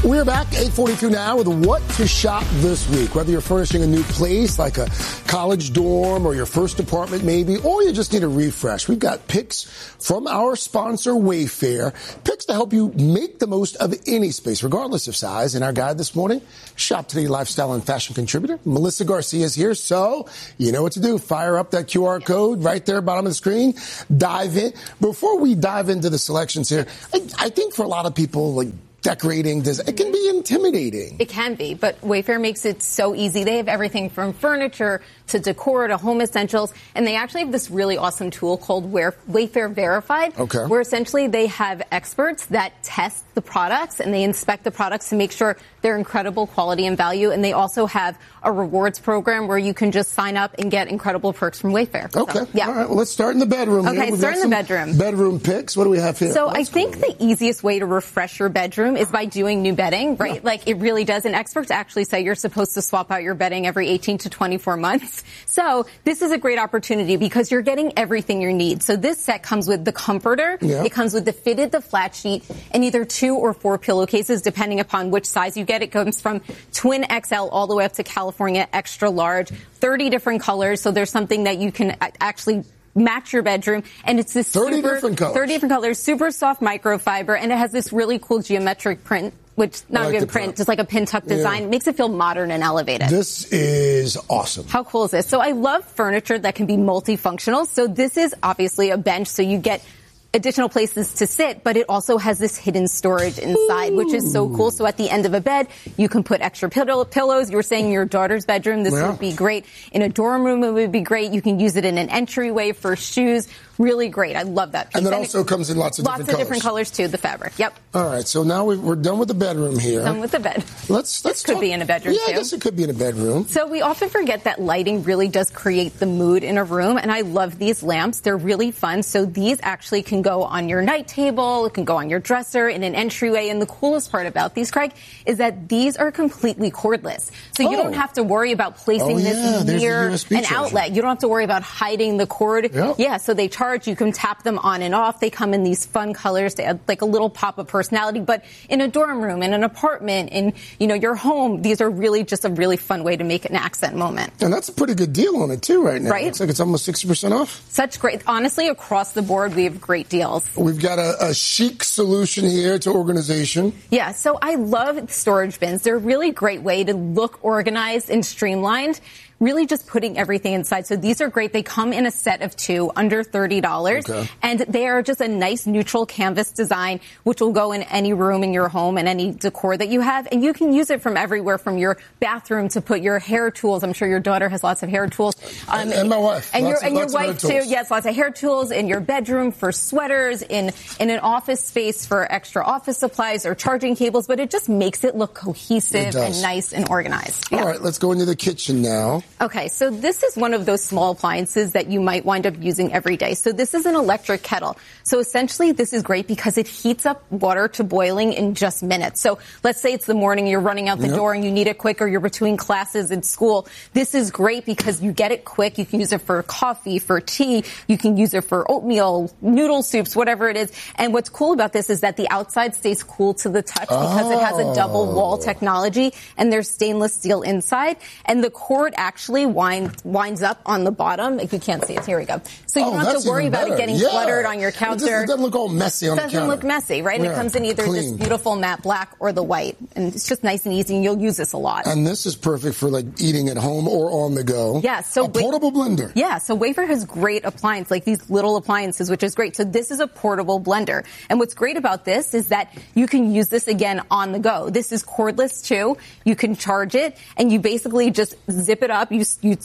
We're back, 8:42 now, with what to shop this week. Whether you're furnishing a new place, like a college dorm or your first apartment maybe, or you just need a refresh, we've got picks from our sponsor, Wayfair. Picks to help you make the most of any space, regardless of size. In our guide this morning, Shop Today lifestyle and fashion contributor Melissa Garcia is here. So, you know what to do. Fire up that QR code right there, bottom of the screen. Dive in. Before we dive into the selections here, I think for a lot of people, like, decorating, it can be intimidating. It can be, but Wayfair makes it so easy. They have everything from furniture to decor to home essentials, and they actually have this really awesome tool called Wayfair Verified, where essentially they have experts that test the products and they inspect the products to make sure they're incredible quality and value, and they also have a rewards program where you can just sign up and get incredible perks from Wayfair. Okay. So, yeah. All right. Well, let's start in the bedroom. Okay, start in the bedroom. Bedroom picks. What do we have here? So I think the easiest way to refresh your bedroom is by doing new bedding, right? Yeah. Like, it really does. And experts actually say you're supposed to swap out your bedding every 18 to 24 months. So this is a great opportunity because you're getting everything you need. So this set comes with the comforter. Yeah. It comes with the flat sheet, and either 2 or 4 pillowcases, depending upon which size you get. It comes from twin XL all the way up to California extra large, 30 different colors. So there's something that you can actually match your bedroom, and it's this 30 different colors, super soft microfiber, and it has this really cool geometric print, which not a good print, just like a pin tuck design. It makes it feel modern and elevated. This is awesome. How cool is this? So I love furniture that can be multifunctional. So this is obviously a bench, so you get additional places to sit, but it also has this hidden storage inside, which is so cool. So at the end of a bed, you can put extra pillows. You were saying in your daughter's bedroom, this would be great. In a dorm room, it would be great. You can use it in an entryway for shoes. Really great. I love that piece. And it also comes in lots of different colors too, the fabric. Yep. All right. So now we're done with the bedroom here. Done with the bed. This could be in a bedroom too. Yeah, I guess it could be in a bedroom. So we often forget that lighting really does create the mood in a room, and I love these lamps. They're really fun. So these actually can go on your night table. It can go on your dresser, in an entryway. And the coolest part about these, Craig, is that these are completely cordless. So you don't have to worry about placing this near an outlet. You don't have to worry about hiding the cord. Yep. Yeah, so they charge. You can tap them on and off. They come in these fun colors. They add like a little pop of personality. But in a dorm room, in an apartment, in your home, these are really just a really fun way to make an accent moment. And that's a pretty good deal on it too right now. Right? Looks like it's almost 60% off. Such great. Honestly, across the board, we have great deals. We've got a chic solution here to organization. Yeah, so I love storage bins. They're a really great way to look organized and streamlined. Really just putting everything inside. So these are great. They come in a set of 2, under $30. Okay. And they are just a nice neutral canvas design, which will go in any room in your home and any decor that you have. And you can use it from everywhere, from your bathroom to put your hair tools. I'm sure your daughter has lots of hair tools. And my wife. And your wife too. Yes, lots of hair tools in your bedroom for sweaters, in an office space for extra office supplies or charging cables. But it just makes it look cohesive and nice and organized. Yeah. All right, let's go into the kitchen now. Okay, so this is one of those small appliances that you might wind up using every day. So this is an electric kettle. So essentially, this is great because it heats up water to boiling in just minutes. So let's say it's the morning, you're running out the door and you need it quick, or you're between classes in school. This is great because you get it quick. You can use it for coffee, for tea. You can use it for oatmeal, noodle soups, whatever it is. And what's cool about this is that the outside stays cool to the touch because it has a double wall technology, and there's stainless steel inside. And the cord actually winds up on the bottom. If you can't see it, here we go. So you don't have to worry about it getting cluttered on your counter. It doesn't look all messy on the counter. It doesn't look messy, right? And it comes in either this beautiful matte black or the white. And it's just nice and easy, and you'll use this a lot. And this is perfect for like eating at home or on the go. Yeah. So a portable blender. Yeah. So Wayfair has great appliances, like these little appliances, which is great. So this is a portable blender. And what's great about this is that you can use this again on the go. This is cordless too. You can charge it, and you basically just zip it up. You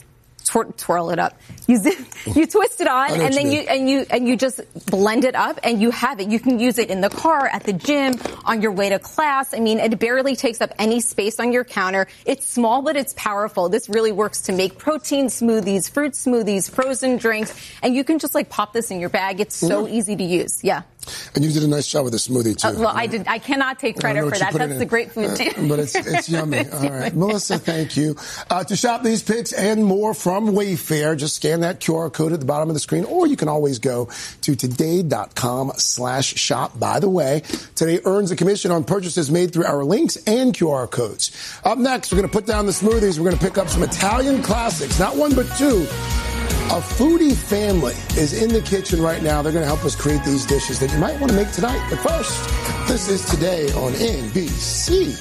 twirl it up. You twist it on, and then you just blend it up, and you have it. You can use it in the car, at the gym, on your way to class. I mean, it barely takes up any space on your counter. It's small, but it's powerful. This really works to make protein smoothies, fruit smoothies, frozen drinks, and you can just like pop this in your bag. It's so easy to use. Yeah. And you did a nice job with the smoothie, too. Well, I did. I cannot take credit for that. That's the great food, too. But it's yummy. All right. Melissa, thank you. To shop these picks and more from Wayfair, just scan that QR code at the bottom of the screen, or you can always go to today.com/shop. By the way, Today earns a commission on purchases made through our links and QR codes. Up next, we're going to put down the smoothies. We're going to pick up some Italian classics, not one but two. A foodie family is in the kitchen right now. They're going to help us create these dishes that you might want to make tonight. But first, this is Today on NBC.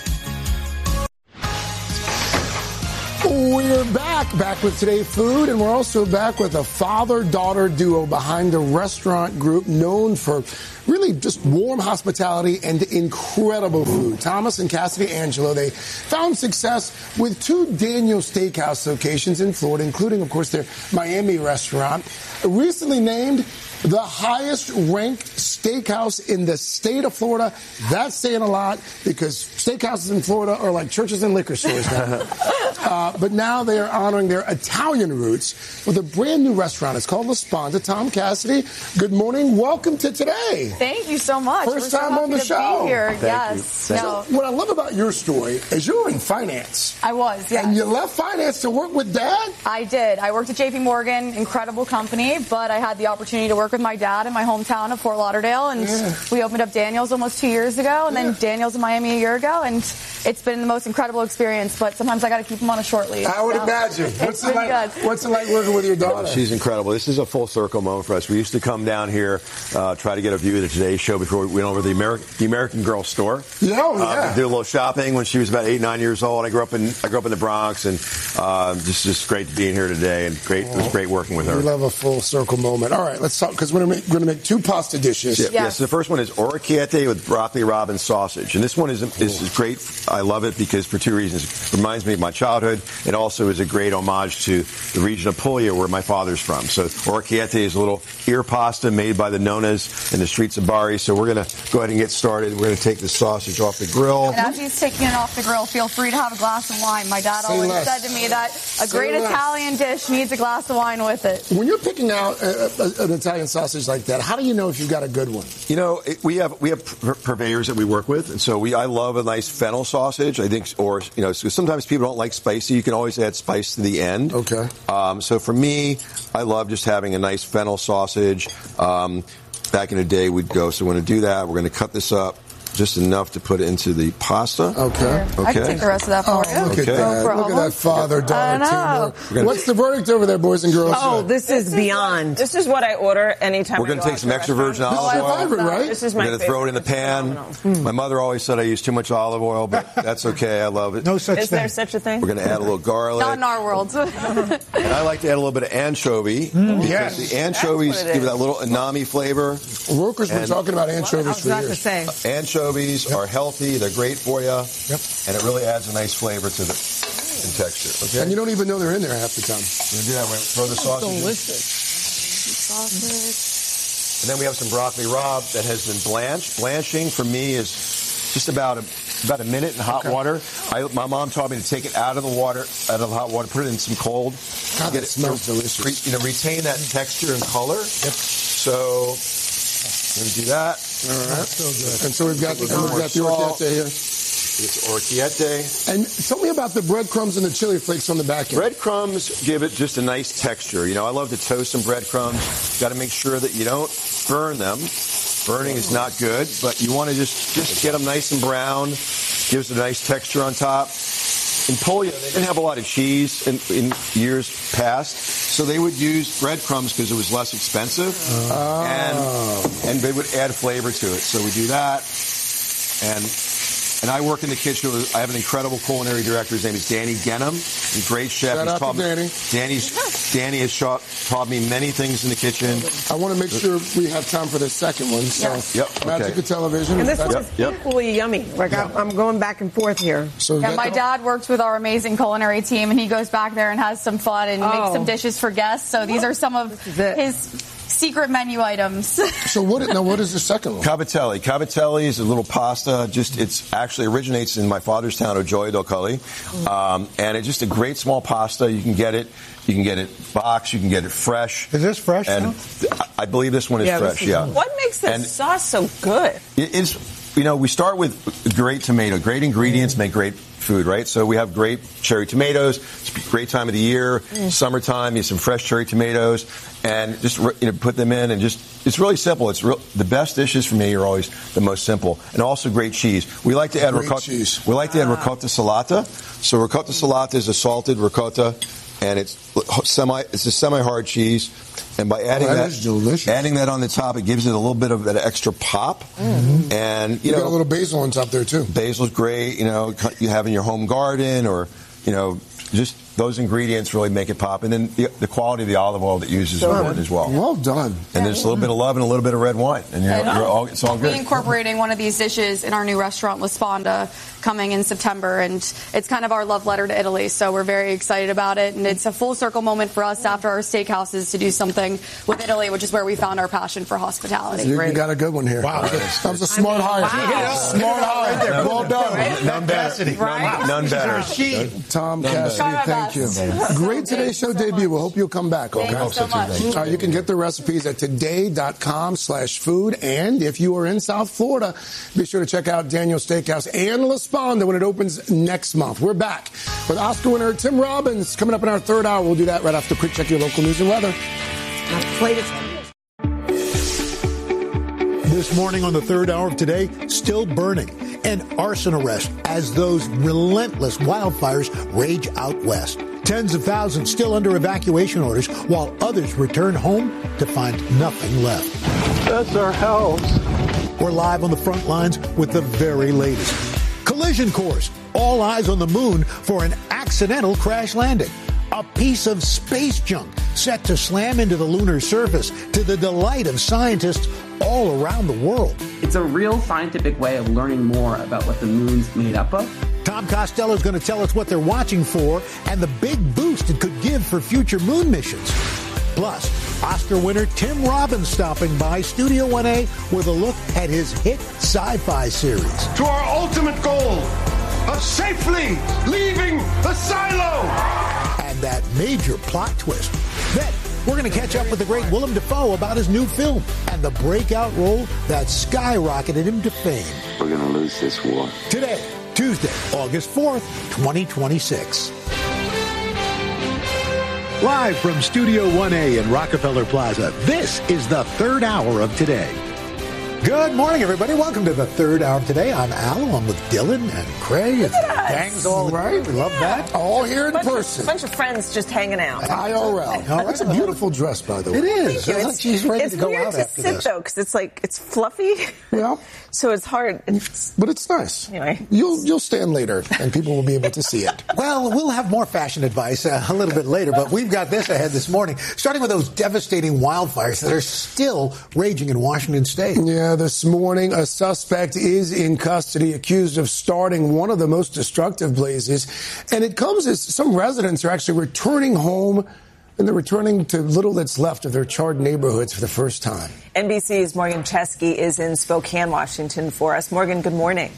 We're back with Today Food, and we're also back with a father-daughter duo behind a restaurant group known for really just warm hospitality and incredible food. Thomas and Cassidy Angelo, they found success with 2 Daniel's Steakhouse locations in Florida, including, of course, their Miami restaurant. Recently named the highest-ranked steakhouse in the state of Florida. That's saying a lot because steakhouses in Florida are like churches and liquor stores now. But now they are honoring their Italian roots with a brand-new restaurant. It's called La Sponda. Tom Cassidy, good morning. Welcome to Today. Thank you so much. First time on the show. Be here. Thank yes. you. No. What I love about your story is you were in finance. I was, yes. And you left finance to work with Dad? I did. I worked at J.P. Morgan, incredible company, but I had the opportunity to work with my dad in my hometown of Fort Lauderdale, and we opened up Daniel's almost 2 years ago, and then Daniel's in Miami a year ago, and it's been the most incredible experience, but sometimes I got to keep them on a short leash. I would imagine. What's it like working with your daughter? She's incredible. This is a full circle moment for us. We used to come down here, try to get a view of the Today Show before we went over to the American Girl store. Yeah, did a little shopping when she was about 8, 9 years old. I grew up in the Bronx, and just great to be in here today, and it was great working with her. We love a full circle moment. All right, let's talk, because we're going to make 2 pasta dishes. Yes. So the first one is orecchiette with broccoli rabe and sausage, and this one is great. I love it because for 2 reasons. It reminds me of my childhood. It also is a great homage to the region of Puglia, where my father's from. So orecchiette is a little ear pasta made by the Nonas in the streets of Bari. So we're going to go ahead and get started. We're going to take the sausage off the grill. And as he's taking it off the grill, feel free to have a glass of wine. My dad always said to me that a great Italian dish needs a glass of wine with it. When you're picking out an Italian sausage like that, how do you know if you've got a good one? You know, we have purveyors that we work with, and so I love a nice fennel sausage. I think, so sometimes people don't like spicy. You can always add spice to the end. Okay. So for me, I love just having a nice fennel sausage. Back in the day, we'd go. So we're going to do that. We're going to cut this up just enough to put it into the pasta. Okay. I can take the rest of that for you. Look at that. No look at that father-daughter teamwork. What's the verdict over there, boys and girls? Oh, this is beyond. This is what I order anytime we're going to take some extra virgin olive oil. Favorite, right? This is my We're going to throw it in the pan. My mother always said I use too much olive oil, but that's okay. I love it. No such thing. Is there such a thing? We're going to add a little garlic. Not in our world. And I like to add a little bit of anchovy because the anchovies give it that little umami flavor. Workers been talking about anchovies for years. Anchovies are healthy. They're great for you. Yep. And it really adds a nice flavor to the texture. Okay. And you don't even know they're in there half the time. We're going to do that. We're going to throw the sausage in. And then we have some broccoli rabe that has been blanched. Blanching for me is just about a minute in hot water. My mom taught me to take it out of the hot water, put it in some cold. God, it smells delicious. Retain that texture and color. Yep. So we're going to do that. All right. So good. And so we've got the orecchiette here. It's orecchiette. And tell me about the breadcrumbs and the chili flakes on the back end. Breadcrumbs give it just a nice texture. You know, I love to toast some breadcrumbs. Got to make sure that you don't burn them. Burning is not good, but you want to just get them nice and brown. Gives it a nice texture on top. In Puglia, they didn't have a lot of cheese in years past, so they would use breadcrumbs because it was less expensive, and they would add flavor to it. So we do that, and I work in the kitchen. I have an incredible culinary director. His name is Danny Genham. He's a great chef. Shout out to Danny. Danny has taught me many things in the kitchen. I want to make sure we have time for the second one. So, Magic of Television. And this one's equally yummy. Like I'm going back and forth here. So my dad works with our amazing culinary team, and he goes back there and has some fun and makes some dishes for guests. So these are some of his secret menu items. So what is the second one? Cavatelli. Cavatelli is a little pasta. It's actually originates in my father's town of Gioia del Colle. And it's just a great small pasta. You can get it boxed. You can get it fresh. Is this fresh? And I believe this one is fresh. Yeah. What makes this sauce so good? We start with great tomato. Great ingredients make great food, right? So we have great cherry tomatoes. It's a great time of the year. Summertime, you have some fresh cherry tomatoes, and just put them in, and it's really simple. The best dishes for me are always the most simple, and also great cheese. We like to add ricotta. We like to add ricotta salata. So ricotta salata is a salted ricotta, and it's a semi-hard cheese. And by adding that on the top, it gives it a little bit of that extra pop. Mm-hmm. And you got a little basil on top there too. Basil's great. You have in your home garden, or just those ingredients really make it pop. And then the quality of the olive oil that you use is important as well. Well done. And there's a little bit of love and a little bit of red wine, and it's all good. We're incorporating one of these dishes in our new restaurant, La Sponda, coming in September, and it's kind of our love letter to Italy. So we're very excited about it, and it's a full circle moment for us after our steakhouses to do something with Italy, which is where we found our passion for hospitality. You got a good one here. Wow, that was a smart hire. Wow. Smart hire. Right there. Well done. None better. Right? None better. Tom Cassidy, thank you. Great Today Show debut. We hope you'll come back. Okay. Thank you so much. You can get the recipes at today.com/food. And if you are in South Florida, be sure to check out Daniel's Steakhouse and La Sponda when it opens next month. We're back with Oscar winner Tim Robbins coming up in our third hour. We'll do that right after quick check your local news and weather. This morning on the third hour of Today, still burning. An arson arrest as those relentless wildfires rage out west. Tens of thousands still under evacuation orders, while others return home to find nothing left. That's our house. We're live on the front lines with the very latest. Collision course. All eyes on the moon for an accidental crash landing. A piece of space junk set to slam into the lunar surface to the delight of scientists all around the world. It's a real scientific way of learning more about what the moon's made up of. Tom Costello is going to tell us what they're watching for and the big boost it could give for future moon missions. Plus, Oscar winner Tim Robbins stopping by Studio 1A with a look at his hit sci-fi series. To our ultimate goal of safely leaving the silo. And that major plot twist. Then, we're going to catch up with the great Willem Dafoe about his new film and the breakout role that skyrocketed him to fame. We're going to lose this war. Today, Tuesday, August 4th, 2026. Live from Studio 1A in Rockefeller Plaza, this is the third hour of Today. Good morning, everybody. Welcome to the third hour of Today. I'm Al, along with Dylan and Craig. And gang's all right. We love that. All here in person. A bunch of friends just hanging out. IRL. That's a beautiful dress, by the way. It is. Thank you. Like she's ready to go out after It's weird to sit, though, because it's fluffy. Yeah. So it's hard. But it's nice. Anyway. You'll stand later, and people will be able to see it. Well, we'll have more fashion advice a little bit later, but we've got this ahead this morning, starting with those devastating wildfires that are still raging in Washington State. Yeah, this morning, a suspect is in custody, accused of starting one of the most destructive blazes. And it comes as some residents are actually returning home, and they're returning to little that's left of their charred neighborhoods for the first time. NBC's Morgan Chesky is in Spokane, Washington for us. Morgan, good morning.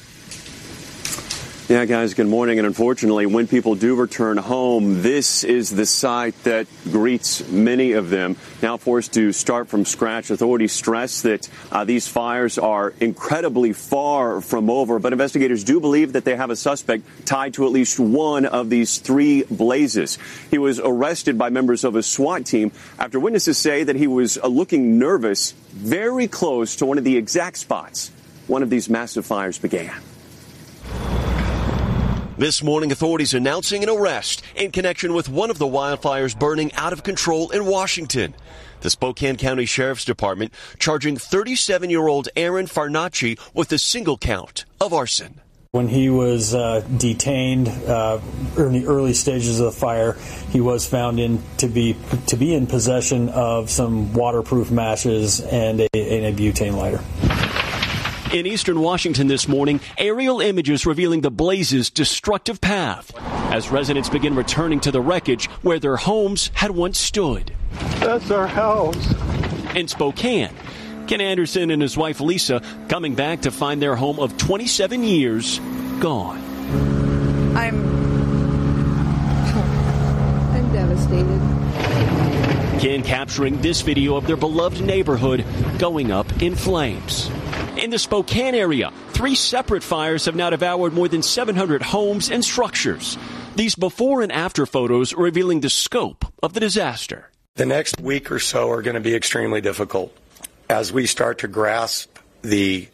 Yeah, guys, good morning. And unfortunately, when people do return home, this is the sight that greets many of them. Now forced to start from scratch, authorities stress that these fires are incredibly far from over. But investigators do believe that they have a suspect tied to at least one of these three blazes. He was arrested by members of a SWAT team after witnesses say that he was looking nervous, very close to one of the exact spots one of these massive fires began. This morning, authorities announcing an arrest in connection with one of the wildfires burning out of control in Washington. The Spokane County Sheriff's Department charging 37-year-old Aaron Farnacci with a single count of arson. When he was detained in the early stages of the fire, he was found to be in possession of some waterproof matches and a butane lighter. In eastern Washington this morning, aerial images revealing the blaze's destructive path as residents begin returning to the wreckage where their homes had once stood. That's our house. in Spokane. Ken Anderson and his wife Lisa coming back to find their home of 27 years gone. I'm devastated. Ken capturing this video of their beloved neighborhood going up in flames. In the Spokane area, 3 separate fires have now devoured more than 700 homes and structures. These before and after photos revealing the scope of the disaster. The next week or so are going to be extremely difficult as we start to grasp the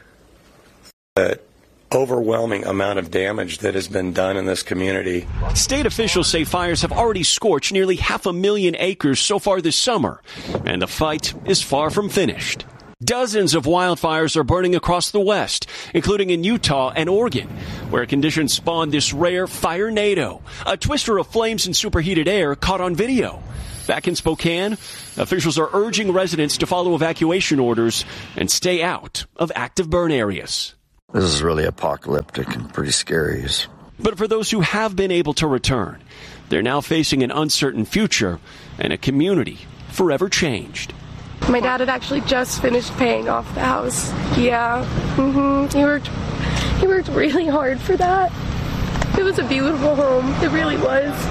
overwhelming amount of damage that has been done in this community. State officials say fires have already scorched nearly 500,000 acres so far this summer, and the fight is far from finished. Dozens of wildfires are burning across the West, including in Utah and Oregon, where conditions spawned this rare fire-nado, a twister of flames and superheated air caught on video. Back in Spokane, officials are urging residents to follow evacuation orders and stay out of active burn areas. This is really apocalyptic and pretty scary. But for those who have been able to return, they're now facing an uncertain future and a community forever changed. My dad had actually just finished paying off the house. Yeah. He worked really hard for that. It was a beautiful home. It really was.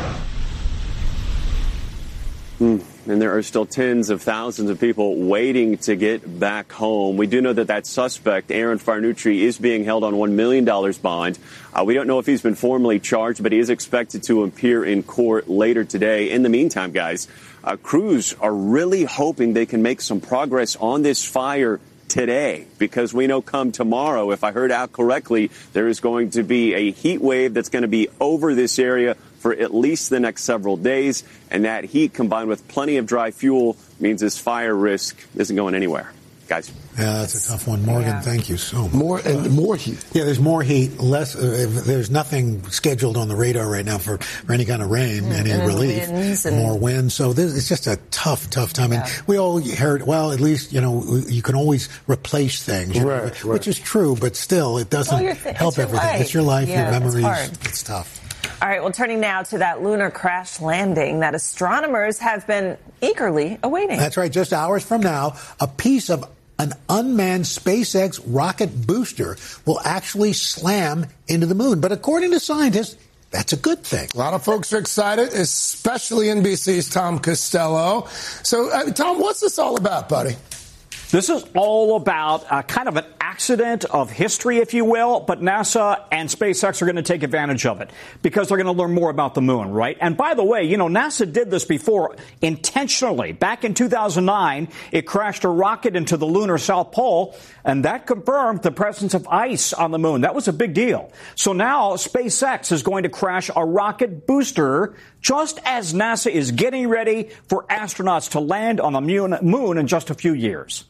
And there are still tens of thousands of people waiting to get back home. We do know that suspect, Aaron Farnucci, is being held on $1 million bond. We don't know if he's been formally charged, but he is expected to appear in court later today. In the meantime, guys, crews are really hoping they can make some progress on this fire today, because we know come tomorrow, if I heard out correctly, there is going to be a heat wave that's going to be over this area for at least the next several days, and that heat combined with plenty of dry fuel means this fire risk isn't going anywhere. Guys. Yeah, that's a tough one. Morgan, Thank you so much. More heat. Yeah, there's more heat. Less. There's nothing scheduled on the radar right now for any kind of rain, any relief. More wind. So it's just a tough time. Yeah. And we all heard, well, at least, you can always replace things. Right. Which is true, but still, it doesn't help everything. It's your life, your memories. It's tough. All right, well, turning now to that lunar crash landing that astronomers have been eagerly awaiting. That's right. Just hours from now, a piece of an unmanned SpaceX rocket booster will actually slam into the moon. But according to scientists, that's a good thing. A lot of folks are excited, especially NBC's Tom Costello. So, Tom, what's this all about, buddy? This is all about kind of an accident of history, if you will, but NASA and SpaceX are going to take advantage of it because they're going to learn more about the moon, right? And by the way, NASA did this before intentionally. Back in 2009, it crashed a rocket into the lunar South Pole, and that confirmed the presence of ice on the moon. That was a big deal. So now SpaceX is going to crash a rocket booster just as NASA is getting ready for astronauts to land on the moon in just a few years.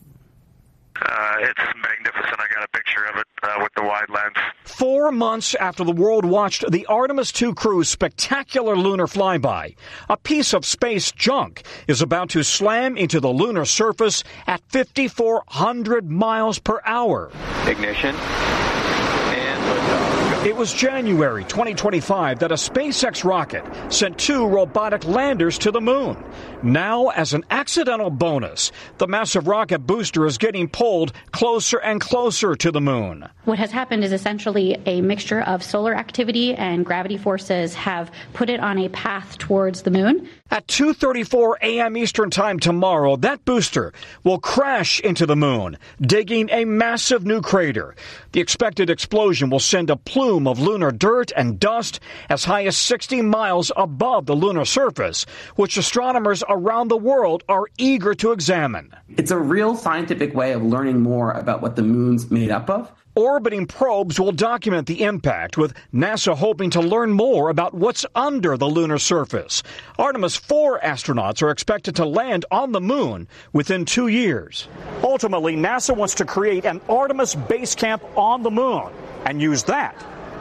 It's magnificent. I got a picture of it with the wide lens. 4 months after the world watched the Artemis II crew's spectacular lunar flyby, a piece of space junk is about to slam into the lunar surface at 5,400 miles per hour. Ignition. It was January 2025 that a SpaceX rocket sent 2 robotic landers to the moon. Now, as an accidental bonus, the massive rocket booster is getting pulled closer and closer to the moon. What has happened is essentially a mixture of solar activity and gravity forces have put it on a path towards the moon. At 2:34 a.m. Eastern Time tomorrow, that booster will crash into the moon, digging a massive new crater. The expected explosion will send a plume of lunar dirt and dust as high as 60 miles above the lunar surface, which astronomers around the world are eager to examine. It's a real scientific way of learning more about what the moon's made up of. Orbiting probes will document the impact, with NASA hoping to learn more about what's under the lunar surface. Artemis 4 astronauts are expected to land on the moon within 2 years. Ultimately, NASA wants to create an Artemis base camp on the moon and use that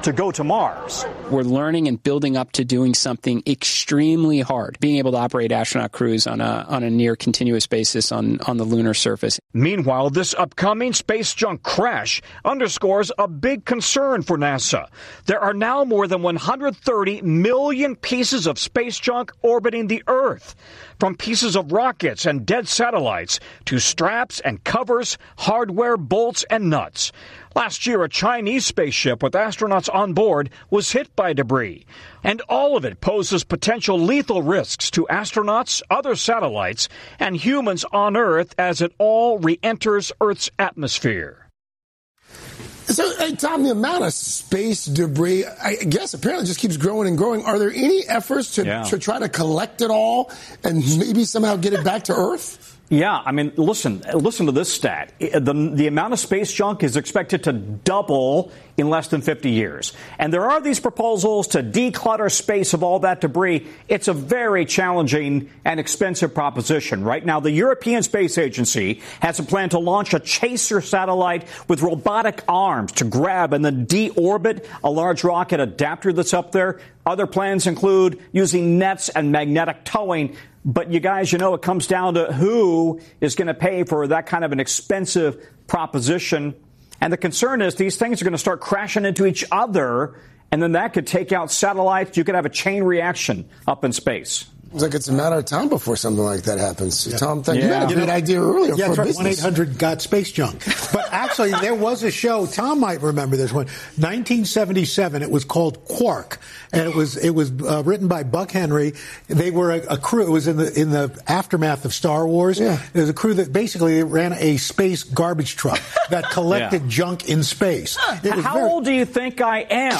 to go to Mars. We're learning and building up to doing something extremely hard, being able to operate astronaut crews on a near continuous basis on the lunar surface. Meanwhile, this upcoming space junk crash underscores a big concern for NASA. There are now more than 130 million pieces of space junk orbiting the Earth, from pieces of rockets and dead satellites to straps and covers, hardware, bolts, and nuts. Last year, a Chinese spaceship with astronauts on board was hit by debris, and all of it poses potential lethal risks to astronauts, other satellites, and humans on Earth as it all re-enters Earth's atmosphere. So, hey, Tom, the amount of space debris, I guess, apparently just keeps growing and growing. Are there any efforts to try to collect it all and maybe somehow get it back to Earth? Yeah, I mean, listen to this stat. The amount of space junk is expected to double in less than 50 years. And there are these proposals to declutter space of all that debris. It's a very challenging and expensive proposition. Right now, the European Space Agency has a plan to launch a chaser satellite with robotic arms to grab and then deorbit a large rocket adapter that's up there. Other plans include using nets and magnetic towing. But you guys, it comes down to who is going to pay for that kind of an expensive proposition. And the concern is these things are going to start crashing into each other, and then that could take out satellites. You could have a chain reaction up in space. It's like it's a matter of time before something like that happens. Yeah. Tom, you had a great idea earlier. Yeah, for that's right. 1-800-GOT-SPACE-JUNK. But actually, there was a show. Tom might remember this one. 1977. It was called Quark, and it was written by Buck Henry. They were a crew. It was in the aftermath of Star Wars. Yeah. It was a crew that basically ran a space garbage truck that collected junk in space. How old do you think I am?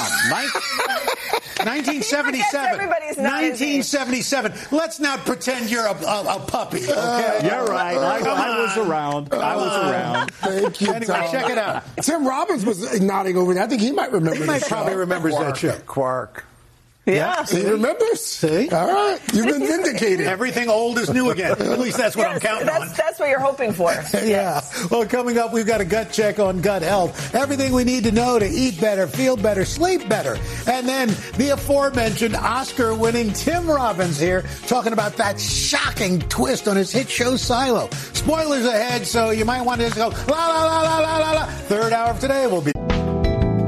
1977. 1977. Let's not pretend you're a puppy. Okay? You're right. I was around. Thank you, anyway, Tom. check it out. Tim Robbins was nodding over that. I think he might remember. He probably remembers that show. Quark. Yeah. He remembers. See? All right. You've been vindicated. Everything old is new again. At least that's what I'm counting on. That's what you're hoping for. Yeah. Well, coming up, we've got a gut check on gut health. Everything we need to know to eat better, feel better, sleep better. And then the aforementioned Oscar-winning Tim Robbins here talking about that shocking twist on his hit show Silo. Spoilers ahead, so you might want to just go, la, la, la, la, la, la, la. Third hour of Today will be